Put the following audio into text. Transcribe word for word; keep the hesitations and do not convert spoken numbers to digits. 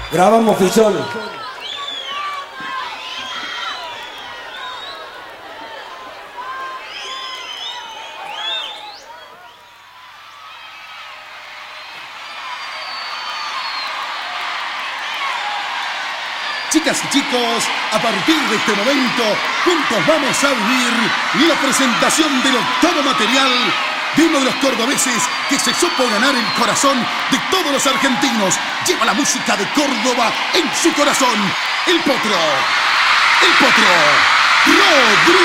Grabamos Fichón. Chicas y chicos, a partir de este momento, juntos vamos a vivir la presentación del octavo material de uno de los cordobeses que se supo ganar el corazón de todos los argentinos. Lleva la música de Córdoba en su corazón. El Potro. El Potro. Rodríguez.